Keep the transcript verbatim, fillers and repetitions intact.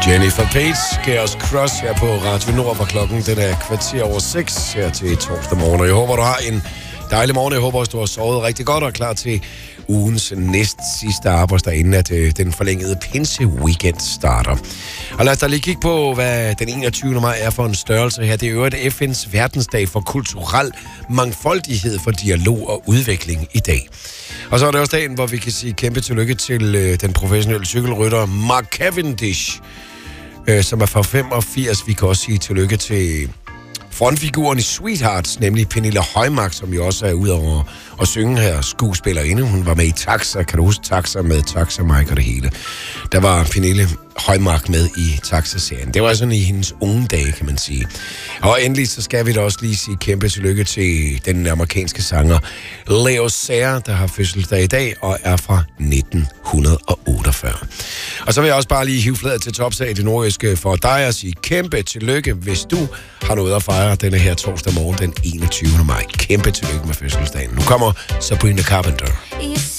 Jennifer Page, Chaos Cross her på Radio Nord, hvor klokken den er kvarter over seks her til torsdag morgen. Og jeg håber, du har en dejlig morgen. Jeg håber også, du har sovet rigtig godt og er klar til ugens næst sidste arbejdsdag, inden at øh, den forlængede pinse-weekend starter. Og lad os da lige kigge på, hvad den enogtyvende maj er for en størrelse her. Det er jo et F N's verdensdag for kulturel mangfoldighed, for dialog og udvikling i dag. Og så er det også dagen, hvor vi kan sige kæmpe tillykke til øh, den professionelle cykelrytter Mark Cavendish, øh, som er fra femogfirs. Vi kan også sige tillykke til frontfiguren i Sweethearts, nemlig Pernille Højmark, som jo også er ude over at synge her skuespillerinde. Hun var med i Taxa, kan du huske Taxa med Taxa Mike og det hele. Der var Pernille Højmark med i Taxa-serien. Det var sådan i hendes unge dage, kan man sige. Og endelig så skal vi da også lige sige kæmpe tillykke til den amerikanske sanger Leo Sayer, der har fødselsdag i dag og er fra nitten otteogfyrre. Og så vil jeg også bare lige hive fladet til topsag i det nordjyske for dig og sige kæmpe tillykke, hvis du har noget at fejre denne her torsdag morgen den enogtyvende maj. Kæmpe tillykke med fødselsdagen. Nu kommer Sabrina Carpenter.